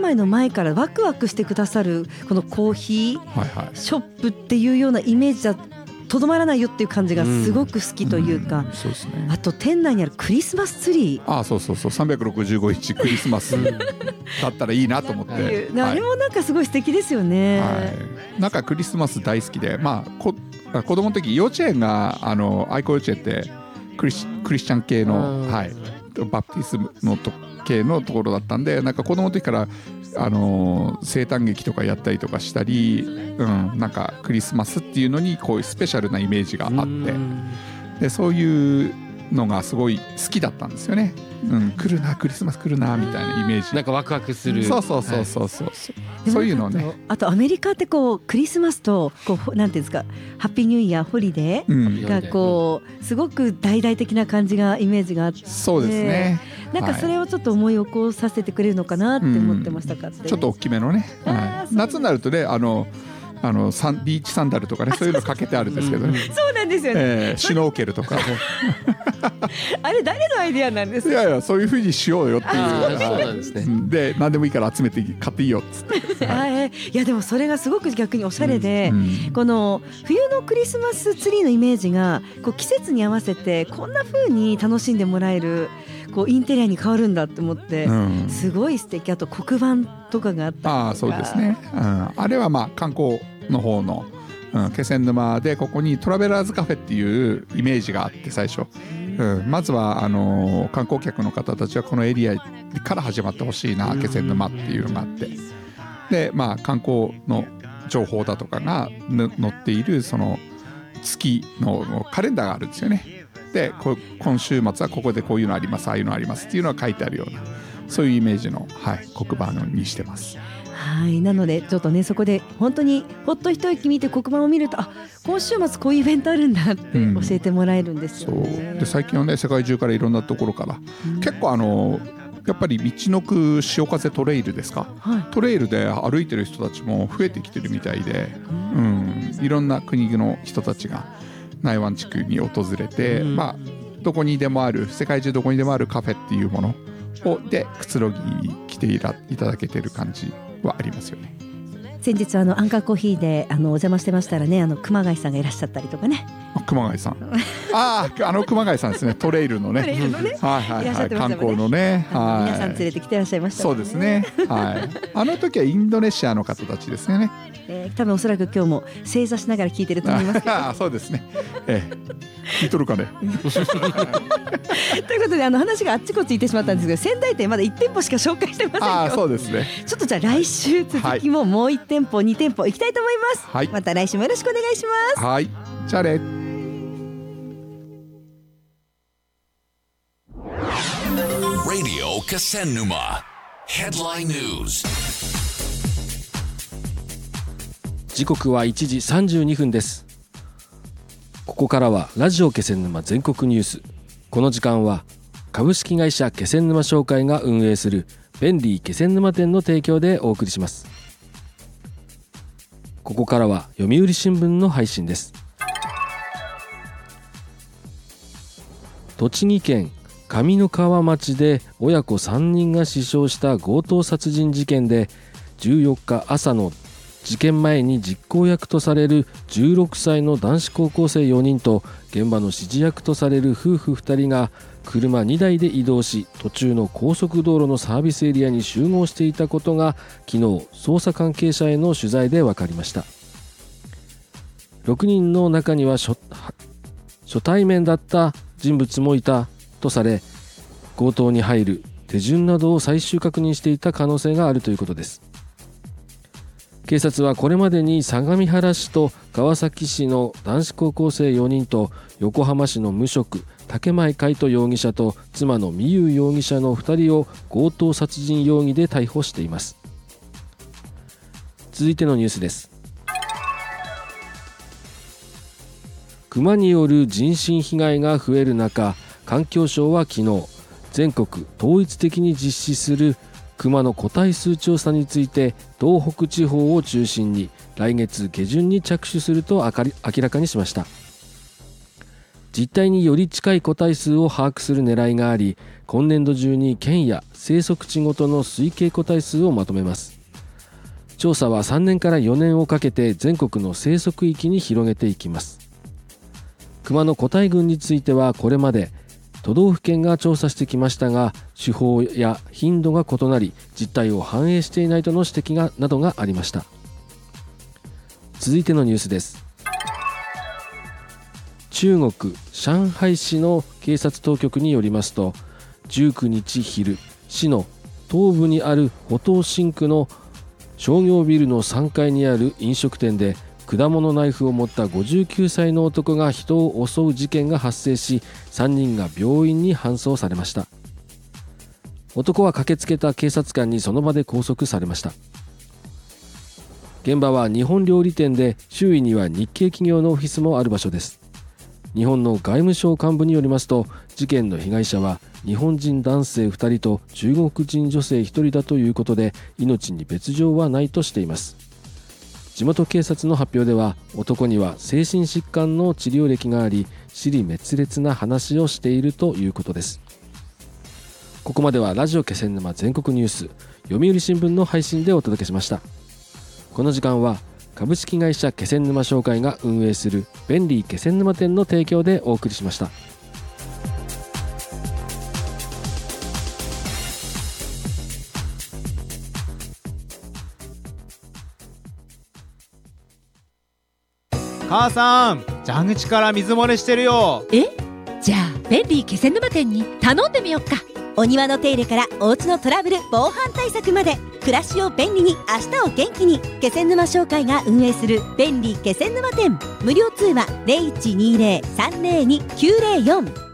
前の前からワクワクしてくださるこのコーヒーショップっていうようなイメージじゃとどまらないよっていう感じがすごく好きというか、 そうですね、 あと店内にあるクリスマスツリー、 そう365日クリスマスだったらいいなと思って、 あれもなんかすごい素敵ですよね、 なんかクリスマス大好きで、子供の時幼稚園が愛子幼稚園ってクリスチャン系の、バプティスムの系のところだったんで、なんか子供の時から生誕劇とかやったりとかしたり、なんかクリスマスっていうのにこういうスペシャルなイメージがあって、でそういうのがすごい好きだったんですよね、来るなクリスマス来るなみたいなイメージ、 なんかワクワクする、 そうそういうのね。 あとアメリカってこうクリスマスとこうなんていうんですか、ハッピーニューイヤーホリデーがこうすごく大々的な感じがイメージがあって、 そうですね、 なんかそれをちょっと思い起こさせてくれるのかなって思ってましたかって、 ちょっと大きめのね、夏になるとねビーチサンダルとかね、そういうのかけてあるんですけどねそうなんですよね、 シュノーケルとかあれ誰のアイディアなんですか。 いやいや、そういう風にしようよっていう、 そうなんですね、 で何でもいいから集めて買っていいよっつっていやでもそれがすごく逆におしゃれで、この冬のクリスマスツリーのイメージがこう季節に合わせてこんな風に楽しんでもらえるこうインテリアに変わるんだって思って、すごい素敵。あと黒板とかがあったりとか、 そうですね、あれは観光の方の、気仙沼でここにトラベラーズカフェっていうイメージがあって、最初、まずは観光客の方たちはこのエリアから始まってほしいな、気仙沼っていうのがあって、で観光の情報だとかが載っているその月のカレンダーがあるんですよね。で今週末はここでこういうのあります、ああいうのありますっていうのが書いてあるような、そういうイメージの、黒板にしてます。 なのでちょっとね、そこで本当にほっと一息見て黒板を見ると、今週末こういうイベントあるんだって教えてもらえるんですよね。 そうで、最近はね、世界中からいろんなところから、結構やっぱり道のく潮風トレイルですか、トレイルで歩いてる人たちも増えてきてるみたいで、いろんな国の人たちが内湾地区に訪れて、どこにでもある、世界中どこにでもあるカフェっていうものでくつろぎに来ていただけてる感じはありますよね。 先日アンカーコーヒーでお邪魔してましたらね、熊谷さんがいらっしゃったりとかね。 熊谷さん熊谷さんですね、トレイルのね、観光のね、 皆さん連れてきてらっしゃいましたね。 そうですね、あの時はインドネシアの方たちですよね。 多分おそらく今日も正座しながら聞いてると思いますけどそうですね、聞いとるかねということで話があっちこっち行ってしまったんですけど、仙台店まだ1店舗しか紹介してませんよ。 そうですね。ちょっとじゃあ来週続きももう1店舗2店舗行きたいと思います、また来週もよろしくお願いします。 じゃあね。 Radio Kesennuma Headline News。 時刻は1時32分です。ここからはラジオ気仙沼全国ニュース。この時間は株式会社気仙沼商会が運営する便利気仙沼店の提供でお送りします。ここからは読売新聞の配信です。栃木県上三川町で親子3人が死傷した強盗殺人事件で、14日朝の事件前に実行役とされる16歳の男子高校生4人と現場の指示役とされる夫婦2人が車2台で移動し、途中の高速道路のサービスエリアに集合していたことが昨日捜査関係者への取材で分かりました。6人の中には初対面だった人物もいたとされ、強盗に入る手順などを最終確認していた可能性があるということです。警察はこれまでに相模原市と川崎市の男子高校生4人と横浜市の無職竹前海斗容疑者と妻の美優容疑者の2人を強盗殺人容疑で逮捕しています。続いてのニュースです。クマによる人身被害が増える中、環境省は昨日全国統一的に実施するクマの個体数調査について東北地方を中心に来月下旬に着手すると明らかにしました。 実態により近い個体数を把握する狙いがあり、今年度中に県や生息地ごとの推計個体数をまとめます。調査は3年から4年をかけて全国の生息域に広げていきます。熊の個体群についてはこれまで都道府県が調査してきましたが、手法や頻度が異なり実態を反映していないとの指摘などがありました。続いてのニュースです。中国上海市の警察当局によりますと、19日昼、市の東部にある浦東新区の商業ビルの3階にある飲食店で果物ナイフを持った59歳の男が人を襲う事件が発生し、3人が病院に搬送されました。男は駆けつけた警察官にその場で拘束されました。現場は日本料理店で、周囲には日系企業のオフィスもある場所です。日本の外務省幹部によりますと、事件の被害者は日本人男性2人と中国人女性1人だということで、命に別状はないとしています。地元警察の発表では、男には精神疾患の治療歴があり、支離滅裂な話をしているということです。ここまではラジオ気仙沼全国ニュース、読売新聞の配信でお届けしました。この時間は株式会社気仙沼商会が運営する便利気仙沼店の提供でお送りしました。 母さん、蛇口から水漏れしてるよ。 じゃあ便利気仙沼店に頼んでみよっか。 お庭の手入れからお家のトラブル防犯対策まで、暮らしを便利に明日を元気に、気仙沼商会が運営する便利気仙沼店。無料通話 0120-302-904